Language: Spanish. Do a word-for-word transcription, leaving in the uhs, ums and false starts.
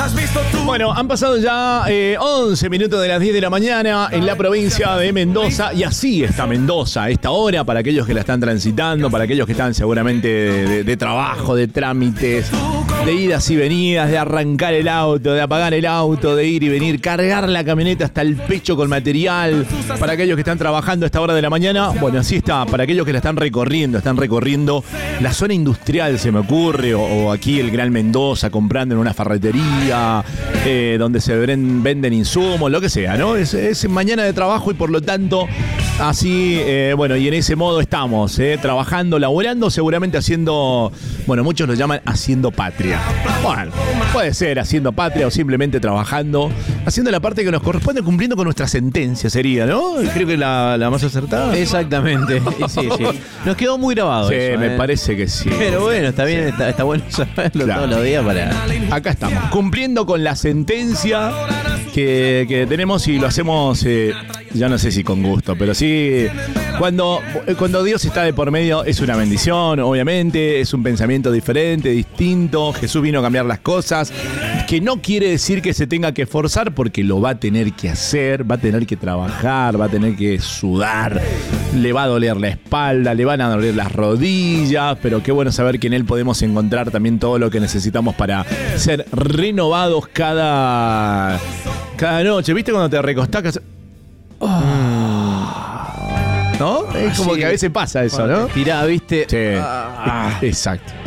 Bueno, han pasado ya eh, once minutos de las diez de la mañana en la provincia de Mendoza. Y así está Mendoza a esta hora, para aquellos que la están transitando, para aquellos que están seguramente de, de, de trabajo, de trámites, de idas y venidas, de arrancar el auto, de apagar el auto, de ir y venir, cargar la camioneta hasta el pecho con material. Para aquellos que están trabajando a esta hora de la mañana, bueno, así está. Para aquellos que la están recorriendo, están recorriendo la zona industrial, se me ocurre, o, o aquí el Gran Mendoza, comprando en una ferretería, eh, donde se ven, venden insumos, lo que sea, ¿no? Es, es mañana de trabajo y por lo tanto, así, eh, bueno, y en ese modo estamos, eh, trabajando, laborando, seguramente haciendo, bueno, muchos lo llaman haciendo patria. Bueno, puede ser haciendo patria o simplemente trabajando, haciendo la parte que nos corresponde, cumpliendo con nuestra sentencia sería, ¿no? Creo que la, la más acertada. Exactamente. Sí, sí. Nos quedó muy grabado Sí, eso, me ¿eh? parece que sí. Pero bueno, está bien, está, está bueno saberlo Claro. todos los días para... Acá estamos, cumpliendo con la sentencia que, que tenemos y lo hacemos, eh, ya no sé si con gusto, pero sí, cuando, cuando Dios está de por medio es una bendición, obviamente, es un pensamiento diferente, distinto. Jesús vino a cambiar las cosas, que no quiere decir que se tenga que esforzar, porque lo va a tener que hacer, va a tener que trabajar, va a tener que sudar, le va a doler la espalda, le van a doler las rodillas, pero qué bueno saber que en Él podemos encontrar también todo lo que necesitamos para ser renovados cada, cada noche. ¿Viste cuando te recostás? Que hace- Oh. ¿No? Es como Sí. que a veces pasa eso, ¿no? Tirá, ¿viste? Sí, Ah. exacto.